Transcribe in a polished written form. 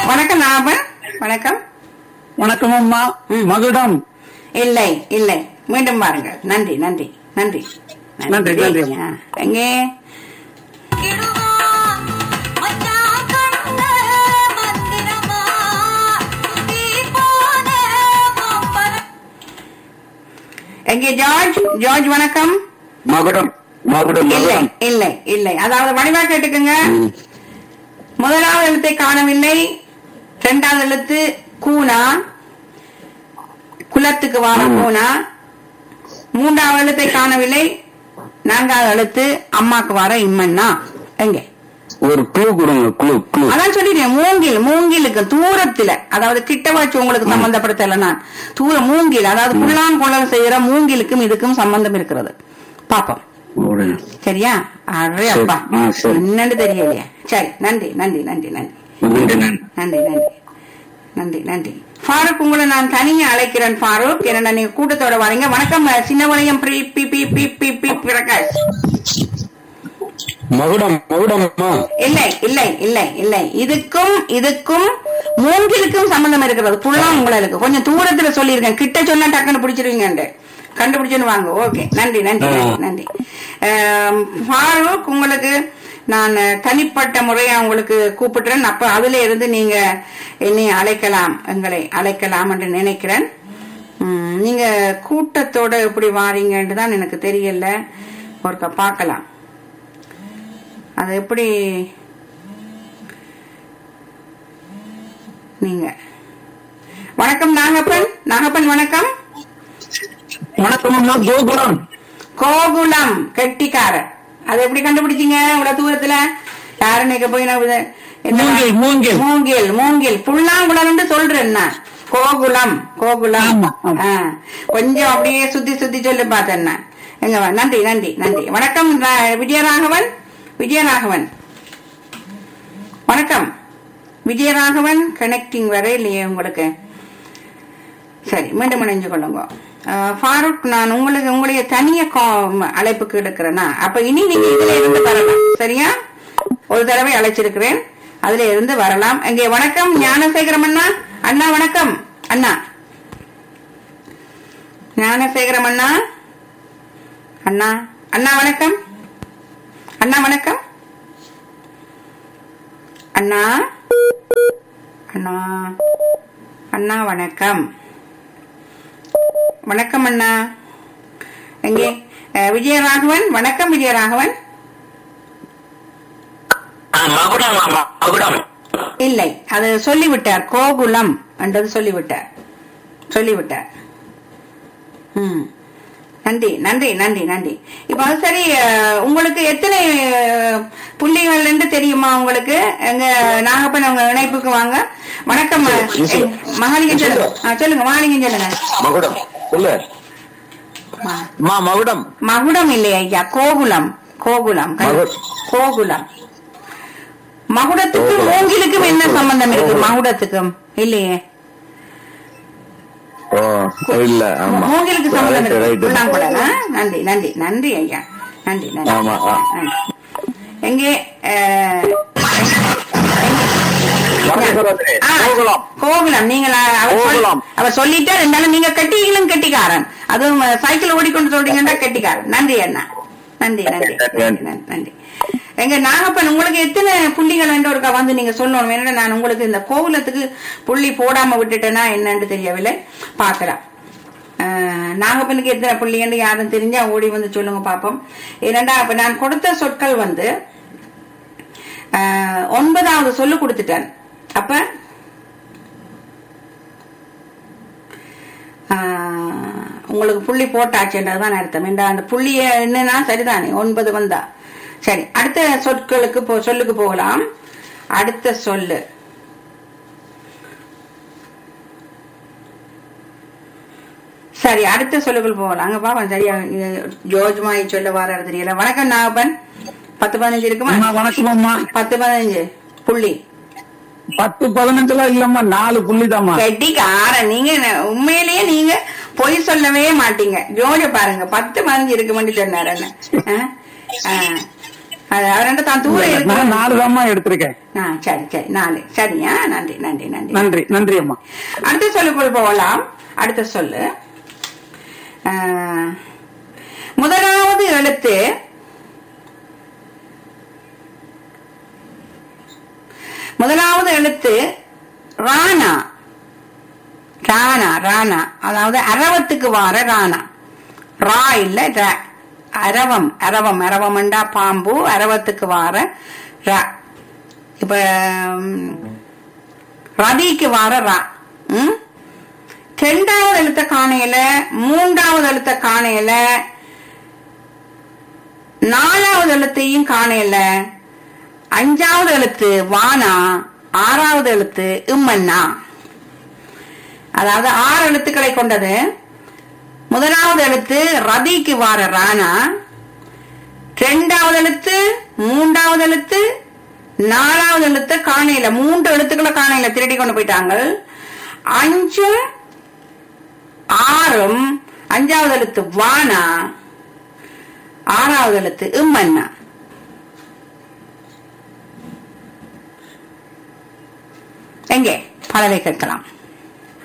வணக்கம் நாகப்பன். வணக்கம். வணக்கம் அம்மா. மகுடம். இல்லை இல்லை, மீண்டும் பாருங்க. நன்றி நன்றி நன்றி நன்றி நன்றி. எங்கே எங்கே ஜார்ஜ்? ஜார்ஜ் வணக்கம். மகுடம் மகுடம். இல்லை இல்லை இல்லை, அதாவது வடிவா கேட்டுக்குங்க. முதலாவது எழுத்தை காணவில்லை. இரண்டாவது எழுத்து கூனா, குலத்துக்கு வார கூனா. மூன்றாவது எழுத்தை காணவில்லை. நான்காவது எழுத்து அம்மாக்கு வார இம்மன்னா. எங்க ஒரு க்ளூ கொடுங்க. Clue clue. அதான் சொல்லிட்டேன். மூங்கில். மூங்கிலுக்கு தூரத்துல, அதாவது கிட்ட வச்சு உங்களுக்கு சம்பந்தப்படுத்தல நான். மூங்கில், அதாவது புல்லான் குளம் செய்யற மூங்கிலுக்கும் இதுக்கும் சம்பந்தம் இருக்கிறது. பாப்போம். சரியா? அரே அப்பா, என்னன்னு தெரியலையா? சரி, நன்றி நன்றி நன்றி நன்றி நன்றி நன்றி நன்றி நன்றி. ஃபாரூக், உங்களை நான் தனியா அழைக்கிறேன். ஃபாரூக், என்ன நீங்க கூட்டத்தோட வரீங்க. வணக்கம் சின்னவளையம் பிரகாஷ். மகுடம் மகுடம். இல்லை இல்லை இல்லை இல்லை, இதுக்கும் இதுக்கும் மூங்கிலுக்கும் சம்பந்தம் இருக்கிறது. புல்லாம் உங்களுக்கு கொஞ்சம் தூரத்துல சொல்லியிருக்கேன். கிட்ட சொன்னா டக்குன்னு பிடிச்சிருவீங்க. கண்டுபிடிச்சுன்னு வாங்க. ஓகே, நன்றி நன்றி நன்றி. ஃபாரூக், உங்களுக்கு நான் தனிப்பட்ட முறையா உங்களுக்கு கூப்பிடுறேன். அப்ப அதுல இருந்து நீங்க என்னை அழைக்கலாம், எங்களை அழைக்கலாம் என்று நினைக்கிறேன். நீங்க கூட்டத்தோட எப்படி வாரீங்கன்னு தான் எனக்கு தெரியல. ஒருக்கா பார்க்கலாம் அது எப்படி. நீங்க வணக்கம் நாகப்பன். நாகப்பன் வணக்கம். வணக்கம் அம்மா. கோகுலம். கோகுலம் கெட்டிக்காரர். அதை எப்படி கண்டுபிடிச்சீங்க இவ்வளவு தூரத்துல? யாரு நிக்க போய் மூங்கில். மூங்கில் மூங்கில் புல்லாங்குழல் சொல்றேன் நான். கோகுலம் கோகுலம். கொஞ்சம் அப்படியே சுத்தி சுத்தி சொல்லி பார்த்தேன் நான். எங்க நன்றி நன்றி நன்றி. வணக்கம் விஜயராகவன். விஜயராகவன் வணக்கம். விஜயராகவன் கனெக்டிங் வர இல்லையே உங்களுக்கு. சரி, மீண்டும் இணைஞ்சு கொள்ளுங்க. ஃபாரூக், நான் உங்களுடைய தனிய அழைப்புக்கு எடுக்கிறேன்னா, அப்ப இனி நீங்க இதுல இருந்து வரலாம். சரியா? ஒரு தடவை அழைச்சிருக்கிறேன், அதுல இருந்து வரலாம். இங்கே வணக்கம் ஞானசேகரம் அண்ணா. அண்ணா வணக்கம். அண்ணா ஞானசேகரம் அண்ணா. அண்ணா அண்ணா வணக்கம். அண்ணா வணக்கம். அண்ணா அண்ணா அண்ணா வணக்கம். வணக்கம் அண்ணா. எங்கே விஜயராகவன்? வணக்கம் விஜயராகவன். இல்லை, அது சொல்லிவிட்டார். கோகுலம் என்றது சொல்லிவிட்டார். நன்றி நன்றி நன்றி நன்றி. இப்ப அது சரி, உங்களுக்கு எத்தனை புள்ளிகள் என்று தெரியுமா உங்களுக்கு? எங்க நாகப்பன், உங்க இணைப்புக்கு வாங்க. வணக்கம் மகாலிங்கம். சொல்லுங்க சொல்லுங்க மகாலிங்கம், சொல்லுங்க. மகுடம். மகுடம். மகுடம் இல்லையா ஐயா, கோகுலம். கோகுலம் கோகுலம். மகுடத்துக்கும் மூங்கிலுக்கும் என்ன சம்பந்தம் இருக்கு? மகுடத்துக்கும் இல்லையே. இல்ல, மூங்கிலுக்கு சம்பந்தம் இருக்கு. நன்றி நன்றி நன்றி ஐயா. நன்றி நன்றி. எங்கே கோகுலம். நீங்கள் அவர் சொல்லிட்டா இருந்தாலும் நீங்க கட்டிகளும் கெட்டிக்காரன். அதுவும் சைக்கிள் ஓடிக்கொண்டு சொல்றீங்கன்னா கெட்டிக்காரன். நன்றி அண்ணா. நன்றி நன்றி நன்றி. எங்க நாகப்பன், உங்களுக்கு எத்தனை புள்ளிகள் என்று ஒருக்கா வந்து நீங்க சொல்லணும். என்னன்னா, நான் உங்களுக்கு இந்த கோகுலத்துக்கு புள்ளி போடாம விட்டுட்டேன்னா என்னன்னு தெரியவில்லை. பாக்கலாம். நாகப்பனுக்கு எத்தனை புள்ளி என்று யாரும் தெரிஞ்சா ஓடி வந்து சொல்லுங்க பாப்போம். ஏனண்டா அப்ப நான் கொடுத்த சொற்கள் வந்து 9வது சொல்லு கொடுத்துட்டேன். அப்ப உங்களுக்கு புள்ளி போட்டாச்சுன்றதுதான் அர்த்தம். அந்த புள்ளிய என்னன்னா சரிதானே, 9 வந்தா சரி. அடுத்த சொற்களுக்கு சொல்லுக்கு போகலாம். அடுத்த சொல்லு சரி, அடுத்த சொல்லுகள் போகலாம். அங்க பாப்பா சரியா ஜோஜ்மாய் சொல்ல வர தெரியல. வணக்கம் நாகப்பன். 10-15 இருக்குமா? வணக்கம். 10-15 புள்ளி. 10-15 இல்லம்மா, 4 புள்ளி தான்மா. கெட்டிக்கார நீங்க. உண்மையிலேயே நீங்க பொய் சொல்லவே மாட்டீங்க. ஜோஜ பாருங்க, 10-15 இருக்குமென்னு சொன்னாரு. ரெண்டு தான் தூர நான் இருக்கு. 4 தாம்மா எடுத்திருக்கேன். சரி சரி 4 சரியா. நன்றி நன்றி நன்றி நன்றி நன்றி அம்மா. அடுத்த சொல்லுக்குள் போகலாம். அடுத்த சொல்லு. முதலாவது எழுத்து ராணா. ராணா ராணா அதாவது அரவத்துக்கு வார ராணா. ரா இல்ல ர. அரவம் அரவம் அரவம்ண்டா பாம்பு. அரவத்துக்கு வார ர. இப்ப ரதிக்கு வார ரா. ரெண்டாவது எழுத்த காணையில, மூன்றாவது எழுத்த காணையில, நாலாவது எழுத்தையும் காணையில, அஞ்சாவது எழுத்து வானா, ஆறாவது எழுத்து இம்மன்னா. அதாவது 6 எழுத்துக்களை கொண்டது. முதலாவது எழுத்து ரதிக்கு வார ராணா, இரண்டாவது எழுத்து, மூன்றாவது எழுத்து, நாலாவது எழுத்து காணையில, 3 எழுத்துக்களை காணையில திருடி கொண்டு போயிட்டாங்க. 5 6 அஞ்சாவது எழுத்து வானா, ஆறாவது எழுத்து இம்மன்னா. எங்கே பாடலை கேட்கலாம்.